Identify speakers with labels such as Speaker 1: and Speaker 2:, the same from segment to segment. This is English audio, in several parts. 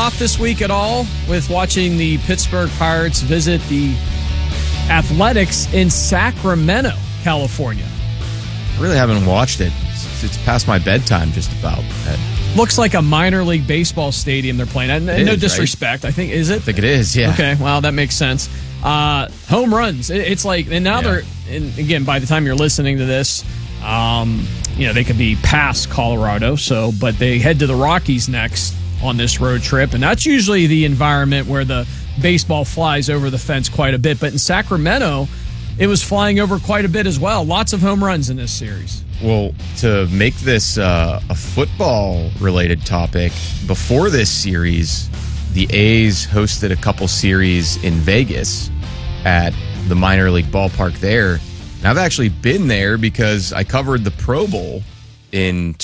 Speaker 1: off this week at all with watching the Pittsburgh Pirates visit the Athletics in Sacramento, California?
Speaker 2: I really haven't watched it. It's past my bedtime just about.
Speaker 1: Looks like a minor league baseball stadium they're playing at. No disrespect. Right? I think, is it?
Speaker 2: I think it is, yeah.
Speaker 1: Okay, well, that makes sense. Home runs. It's like, and now they're, and again, by the time you're listening to this, they could be past Colorado, but they head to the Rockies next on this road trip, and that's usually the environment where the baseball flies over the fence quite a bit. But in Sacramento, it was flying over quite a bit as well. Lots of home runs in this series.
Speaker 2: Well, to make this a football-related topic, before this series, the A's hosted a couple series in Vegas at the minor league ballpark there. And I've actually been there because I covered the Pro Bowl in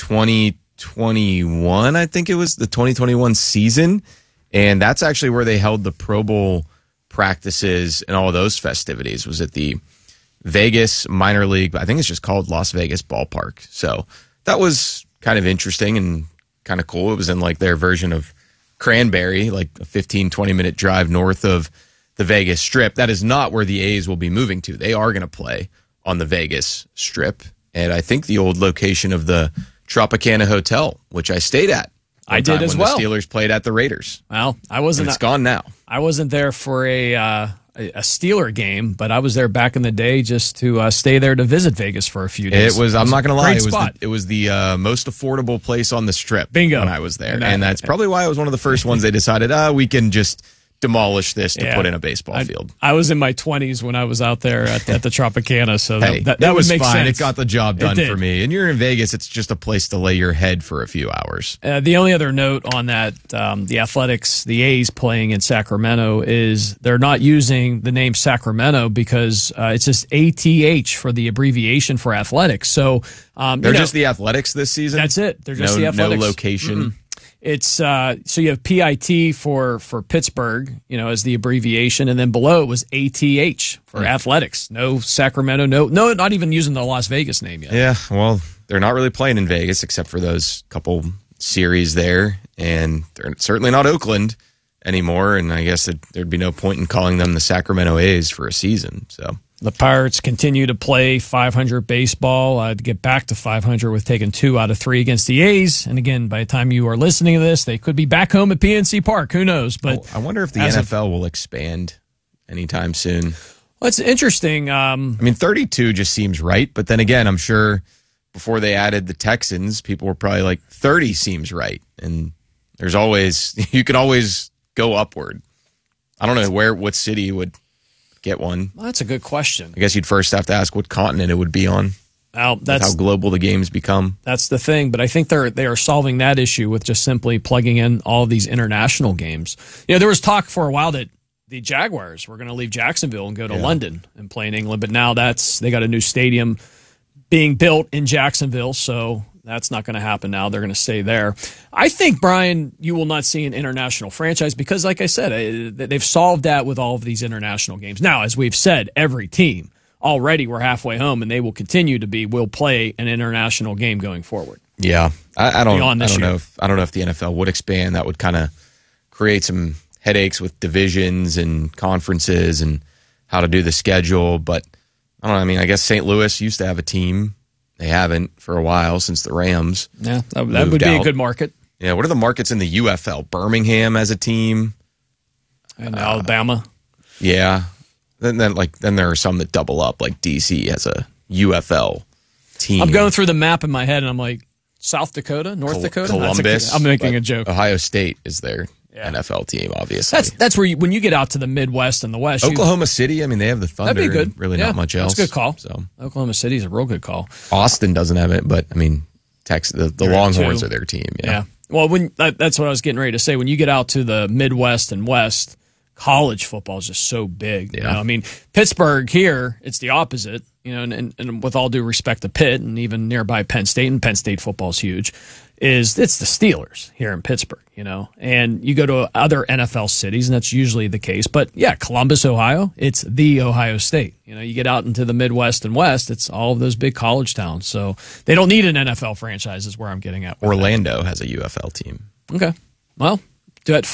Speaker 2: 2021, I think it was, the 2021 season. And that's actually where they held the Pro Bowl practices and all of those festivities, was at the Vegas minor league, I think it's just called Las Vegas Ballpark. So that was kind of interesting and kind of cool. It was in like their version of Cranberry, like a 15, 20-minute drive north of the Vegas Strip. That is not where the A's will be moving to. They are going to play on the Vegas Strip. And I think the old location of the Tropicana Hotel, which I stayed at.
Speaker 1: I did as well.
Speaker 2: The Steelers played at the Raiders.
Speaker 1: Well, I wasn't.
Speaker 2: And it's gone now.
Speaker 1: I wasn't there for a Steeler game, but I was there back in the day just to stay there to visit Vegas for a few days.
Speaker 2: It was. I'm not going to lie.
Speaker 1: It
Speaker 2: was the most affordable place on the Strip.
Speaker 1: Bingo.
Speaker 2: When I was there, and that's probably why it was one of the first ones they decided. We can just demolish this to put in a baseball field. I
Speaker 1: was in my 20s when I was out there at the Tropicana, so that
Speaker 2: was
Speaker 1: would make
Speaker 2: fine.
Speaker 1: sense.
Speaker 2: It got the job done for me. And you're in Vegas, it's just a place to lay your head for a few hours.
Speaker 1: The only other note on that, the Athletics, the A's playing in Sacramento, is they're not using the name Sacramento because it's just ATH for the abbreviation for Athletics. So
Speaker 2: they're just the Athletics this season?
Speaker 1: That's it. They're just the Athletics.
Speaker 2: No location.
Speaker 1: Mm-mm. It's so you have PIT for Pittsburgh, as the abbreviation, and then below it was ATH for Athletics. No Sacramento, no, not even using the Las Vegas name yet.
Speaker 2: Yeah, well, they're not really playing in Vegas except for those couple series there, and they're certainly not Oakland anymore. And I guess there'd be no point in calling them the Sacramento A's for a season. So
Speaker 1: the Pirates continue to play 500 baseball to get back to 500 with taking 2 out of 3 against the A's. And again, by the time you are listening to this, they could be back home at PNC Park. Who knows? But
Speaker 2: I wonder if the NFL will expand anytime soon.
Speaker 1: Well, it's interesting.
Speaker 2: 32 just seems right. But then again, I'm sure before they added the Texans, people were probably like 30 seems right. And you can always go upward. I don't know what city would get one.
Speaker 1: Well, that's a good question.
Speaker 2: I guess you'd first have to ask what continent it would be on. That's how global the games become.
Speaker 1: That's the thing, but I think they are solving that issue with just simply plugging in all of these international games. There was talk for a while that the Jaguars were going to leave Jacksonville and go to London and play in England, but now they got a new stadium being built in Jacksonville, so that's not going to happen now. They're going to stay there. I think, Brian, you will not see an international franchise because, like I said, they've solved that with all of these international games. Now, as we've said, every team already we're halfway home, and they will continue to will play an international game going forward.
Speaker 2: Yeah, I don't know if the NFL would expand. That would kind of create some headaches with divisions and conferences and how to do the schedule. But I don't know. I guess St. Louis used to have a team. They haven't for a while since the Rams.
Speaker 1: Yeah, that would be a good market.
Speaker 2: Yeah, what are the markets in the UFL? Birmingham as a team,
Speaker 1: and Alabama.
Speaker 2: Yeah, then there are some that double up, like DC has a UFL team.
Speaker 1: I'm going through the map in my head, and I'm like, South Dakota, North Dakota,
Speaker 2: Columbus.
Speaker 1: I'm making a joke.
Speaker 2: Ohio State is their NFL team, obviously.
Speaker 1: That's where when you get out to the Midwest and the West.
Speaker 2: Oklahoma City, they have the Thunder.
Speaker 1: That'd be good.
Speaker 2: Really not much else.
Speaker 1: That's a good call.
Speaker 2: So
Speaker 1: Oklahoma City is a real good call.
Speaker 2: Austin doesn't have it, but Texas, the Longhorns are their team.
Speaker 1: Yeah. Well, that's what I was getting ready to say. When you get out to the Midwest and West, college football is just so big.
Speaker 2: Yeah.
Speaker 1: Pittsburgh here, it's the opposite. And with all due respect to Pitt and even nearby Penn State, and Penn State football is huge. It's the Steelers here in Pittsburgh, and you go to other NFL cities, and that's usually the case. But yeah, Columbus, Ohio, it's the Ohio State. You get out into the Midwest and West, it's all of those big college towns. So they don't need an NFL franchise, is where I'm getting at.
Speaker 2: Orlando has a UFL team.
Speaker 1: Okay. Well, do it.